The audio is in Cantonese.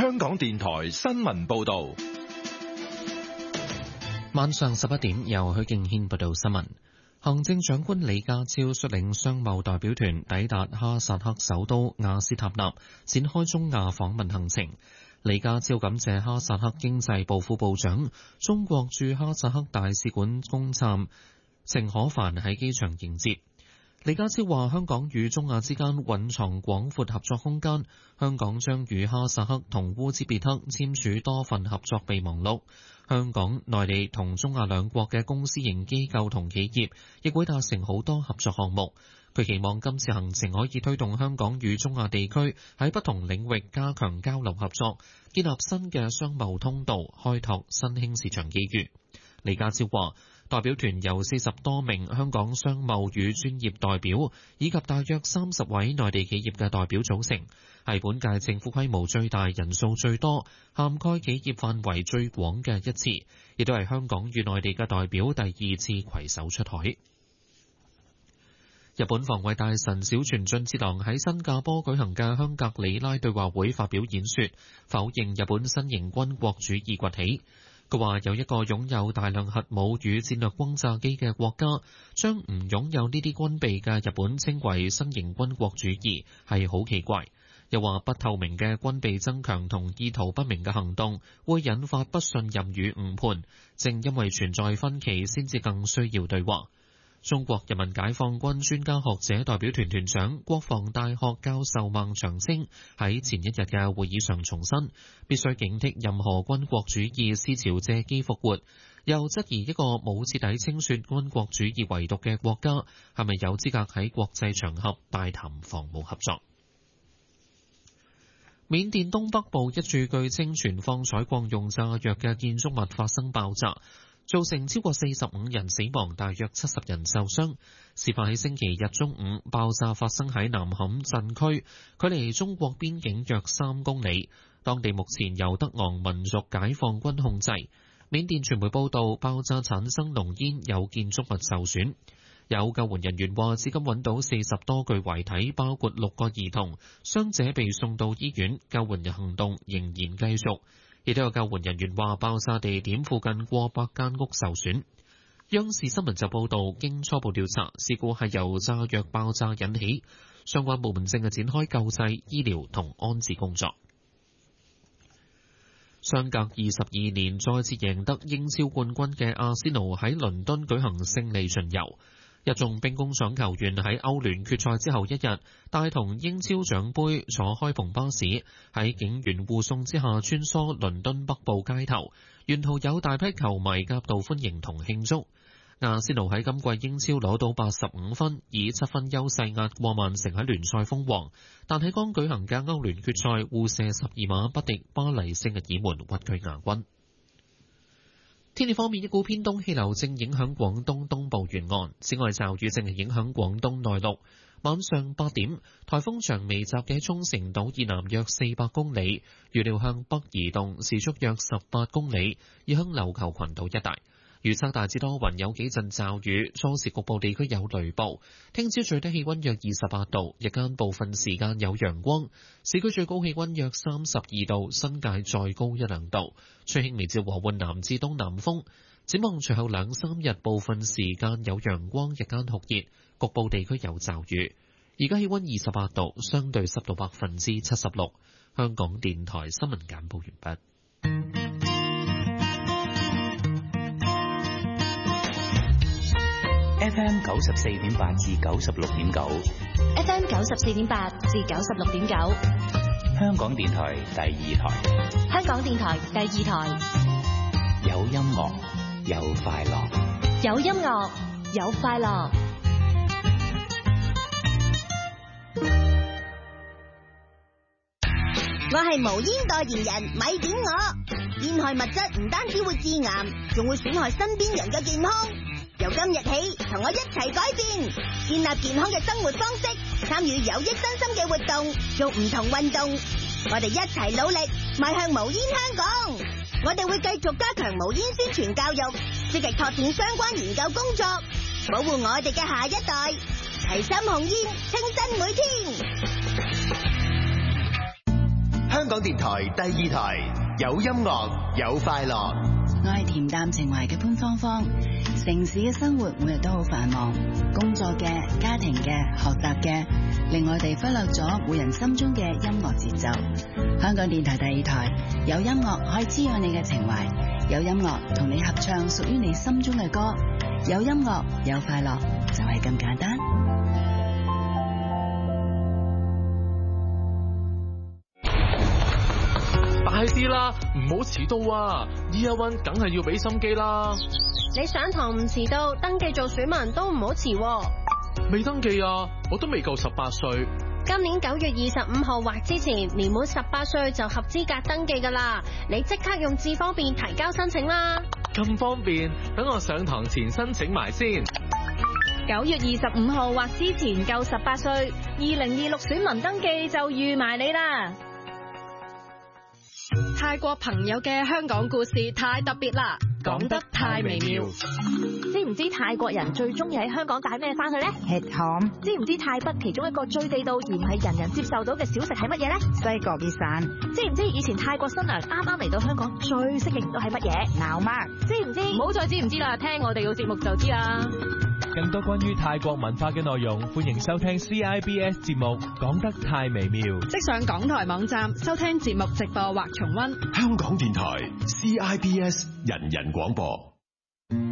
香港電台新聞報道。 晚上11點，由許敬軒報道新聞。行政長官李家超率領商貿代表團抵達哈薩克首都亞斯塔納，展開中亞訪問行程。李家超感謝哈薩克經濟部副部長、中國駐哈薩克大使館公參程可凡喺機場迎接。李家超話：香港與中亞之間蘊藏廣闊合作空間，香港將與哈薩克同烏茲別克簽署多份合作備忘錄。香港、內地同中亞兩國嘅公私營機構同企業亦會達成好多合作項目。佢期望今次行程可以推動香港與中亞地區喺不同領域加強交流合作，建立新嘅商貿通道，開拓新興市場機遇。李家超話：代表團由40多名香港商貿與專業代表，以及大約30位內地企業嘅代表組成，係本屆政府規模最大、人數最多、涵蓋企業範圍最廣嘅一次，亦都係香港與內地嘅代表第2次攜手出海。日本防衛大臣小泉進次郎喺新加坡舉行嘅香格里拉對話會發表演說，否認日本新型軍國主義崛起。佢話有一個擁有大量核武與戰略轟炸機嘅國家，將唔擁有呢啲軍備嘅日本稱為新型軍國主義，係好奇怪。又話不透明嘅軍備增強同意圖不明嘅行動會引發不信任與誤判，正因為存在分歧，先至更需要對話。中國人民解放軍專家學者代表團團長、國防大學教授孟長青喺前一日嘅會議上重申，必須警惕任何軍國主義思潮借機復活，又質疑一個冇徹底清算軍國主義遺毒嘅國家係咪有資格喺國際場合大談防務合作。緬甸東北部一處據稱存放採礦用炸藥嘅建築物發生爆炸，造成超過45人死亡，大約70人受傷。事發喺星期日中午，爆炸發生喺南坎鎮區，距離中國邊境約3公里。當地目前由德昂民族解放軍控制。緬甸傳媒報道，爆炸產生濃煙，有建築物受損。有救援人員話，至今揾到40多具遺體，包括6個兒童，傷者被送到醫院，救援行動仍然繼續。亦都有救援人員話，爆炸地點附近過百間屋受損。央視新聞就報道，經初步調查，事故係由炸藥爆炸引起，相關部門正係展開救濟、醫療同安置工作。相隔22年再次贏得英超冠軍嘅阿仙奴喺倫敦舉行勝利巡遊。一眾兵工廠球員喺歐聯決賽之後一日，帶同英超獎盃坐開篷巴士，喺警員護送之下穿梭倫敦北部街頭，沿途有大批球迷夾道歡迎同慶祝。阿仙奴喺今季英超攞到85分，以7分優勢壓過曼城喺聯賽封王，但喺剛舉行嘅歐聯決賽互射12碼不敵巴黎聖日耳門，屈居亞軍。天氣方面，一股偏東氣流正影響廣東東部沿岸，此外驟雨正係影響廣東內陸。晚上8點，颱風長眉集結沖繩島以南約400公里，預料向北移動，時速約18公里，移向琉球群島一帶。預測大致多雲，有幾陣驟雨，初時局部地區有雷暴。聽朝最低氣溫約28度，日間部分時間有陽光。市區最高氣溫約32度，新界再高1-2度。吹輕微至和緩南至東南風。展望隨後2-3日，部分時間有陽光，日間酷熱，局部地區有驟雨。而家氣溫28度，相對濕度76%。香港電台新聞簡報完畢。 FM 94.8至96.9 ，FM 94.8至96.9， 香港電台第2台， 香港電台第2台， 有音樂，有快樂， 有音樂，有快樂。 我係無煙代言人，咪點我。煙害物質唔單止會致癌，仲會損害身邊人嘅健康。由今日起，同我一齊改變，建立健康嘅生活方式，參與有益身心嘅活動，做唔同運動。我哋一齊努力，邁向無煙香港。我哋會繼續加強無煙宣傳教育，積極拓展相關研究工作，保護我哋嘅下一代。提心控煙，清新每天。 香港電台第2台，有音樂有快樂。 我係恬淡情懷嘅潘芳芳。城市嘅生活每日都好繁忙，工作嘅、家庭嘅、學習嘅，令我哋忽略咗每人心中嘅音樂節奏。香港電台第2台，有音樂可以滋養你嘅情懷，有音樂同你合唱屬於你心中嘅歌，有音樂有快樂，就係咁簡單。 快啲啦，唔好遲到啊 ！Year One 梗係要俾心機啦。 你上堂唔遲到，登記做選民都唔好遲喎。 未登記啊，我都未夠18歲。 今年9月25號或之前，年滿18歲就合資格登記㗎啦。你即刻用智方便提交申請啦。 咁方便，等我上堂前申請埋先。 9月25號或之前夠18歲，2026選民登記就預埋你啦。 泰國朋友嘅香港故事太特別啦，講得太微妙。 知唔知泰國人最中意喺香港帶咩翻去呢？吃糖。知唔知泰北其中一個最地道而唔係人人接受到嘅小食係乜嘢呢？西國熱散。知唔知以前泰國新娘啱啱嚟到香港最識認到係乜嘢？鬧媽。知唔知？唔好再知唔知啦，聽我哋個節目就知啦。 更多關於泰國文化嘅內容，歡迎收聽 CIBS 節目《講得太微妙》。 即上港台網站收聽節目直播或重溫。 香港電台 CIBS 人人廣播。